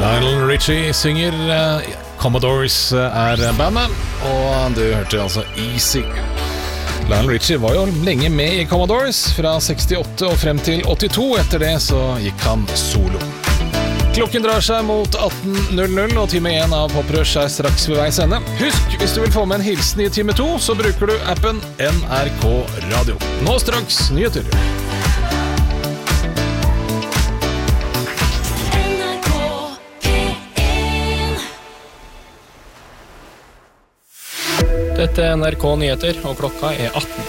Lionel Richie synger, Commodores bandet, og du hørte altså Easy. Lionel Richie var jo lenge med i Commodores, fra 68 og frem til 82. Etter det så gikk han solo. Klokken drar seg mot 18.00, og time 1 av Poprush straks ved veis ende. Husk, hvis du vil få med en hilsen i time 2, så bruker du appen NRK Radio. Nå straks nyheter. Dette NRK Nyheter, og klokka 18.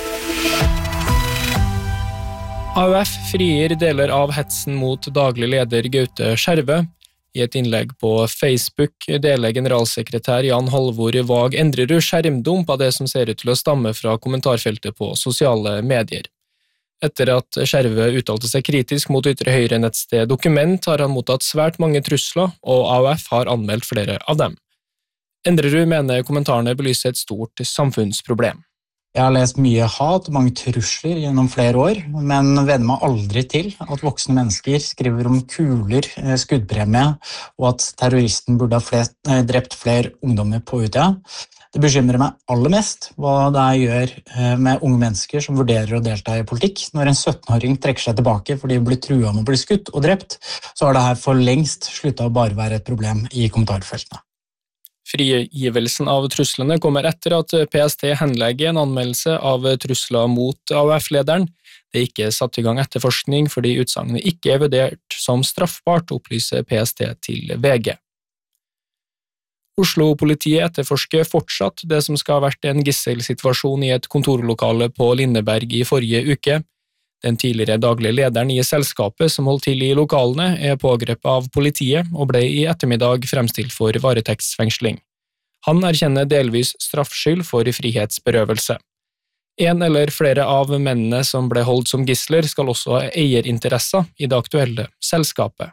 AUF frier deler av hetsen mot daglig leder Gaute Skjerve. I et innlegg på Facebook deler generalsekretær Jan Halvor Vag Endrerud skjermdump av det som ser ut til å stamme fra kommentarfeltet på sosiale medier. Etter at Skjerve uttalte seg kritisk mot ytre høyre nettsted Dokument, har han mottatt svært mange trusler, og AUF har anmeldt flere av dem. Endrerud mener kommentarene belyser et stort samfunnsproblem. Jeg har lest mye hat og mange trusler gjennom flere år, men venner meg aldri til at voksne mennesker skriver om kuler, skuddpremie, og at terroristen burde ha drept flere ungdommer på Utøya. Det bekymrer meg aller mest hva det gjør med unge mennesker som vurderer å delta i politikk. Når en 17-åring trekker seg tilbake fordi de blir truet med å bli skutt og drept, så har det her for lengst sluttet å bare være et problem i kommentarfeltene. Frigivelsen av truslene kommer etter at PST henlegger en anmeldelse av trusler mot AUF-lederen. Det er ikke satt i gang etterforskning fordi utsagnene ikke vurdert som straffbart, opplyser PST til VG. Oslo-politiet etterforsker fortsatt det som skal ha vært en gisselsituasjon i et kontorlokale på Lindeberg i forrige uke. Den tidligere daglige lederen i selskapet som holdt til i lokalene pågrepet av politiet og ble i ettermiddag fremstilt for varetektsfengsling. Han erkjenner delvis straffskyld for frihetsberøvelse. En eller flere av mennene som ble holdt som gisler skal også ha eierinteresser i det aktuelle selskapet.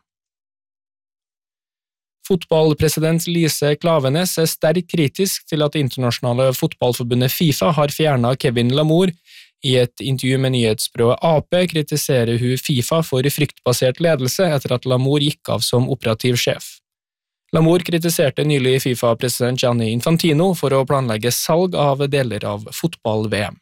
Fotballpresident Lise Klaveness sterkt kritisk til at det internasjonale fotballforbundet FIFA har fjernet Kevin Lamour. I et intervju med nyhetsbyrået AP kritiserer hun FIFA for fryktbasert ledelse etter at Lamour gikk av som operativ sjef. Lamour kritiserte nylig FIFA-president Gianni Infantino for å planlegge salg av deler av fotball-VM.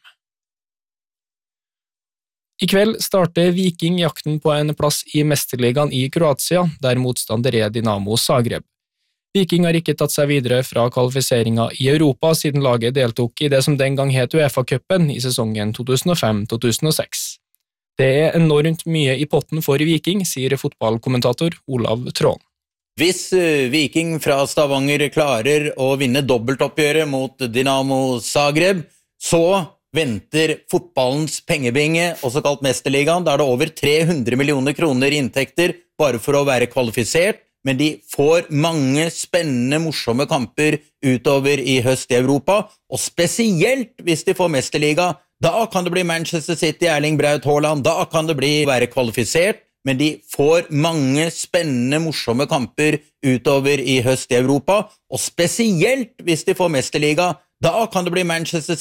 I kveld starter Viking jakten på en plass i Mesterligaen i Kroatia, der motstander Dinamo Zagreb. Viking har ikke tatt seg videre fra kvalifiseringen i Europa siden laget deltok i det som den gang het UEFA-cupen i sesongen 2005-2006. Det enormt mye i potten for Viking, sier fotballkommentator Olav Trån. Hvis Viking fra Stavanger klarer å vinne dobbeltoppgjøret mot Dinamo Zagreb, så venter fotballens pengebinge, også kalt Mesterligaen. Da det over 300 millioner kroner i inntekter bare for å være kvalifisert, men de får mange spennende, morsomme kamper utover i høst i Europa, og spesielt hvis de får Mesterliga. Da kan det bli Manchester City, Erling Braut Haaland, da kan det bli være kvalifisert, men de får mange spennende, morsomme kamper utover i høst i Europa, og spesielt hvis de får Mesterliga. Da kan det bli Manchester City,